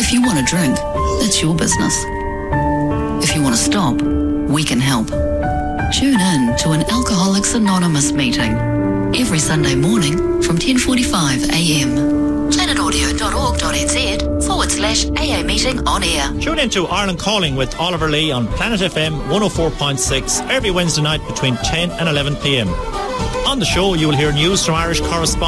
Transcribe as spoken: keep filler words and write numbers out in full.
If you want to drink, that's your business. If you want to stop, we can help. Tune in to an Alcoholics Anonymous meeting every Sunday morning from ten forty-five a m. planetaudio.org.nz forward slash AA meeting on air. Tune into Ireland Calling with Oliver Lee on Planet F M one oh four point six every Wednesday night between ten and eleven p m. On the show, you will hear news from Irish correspondents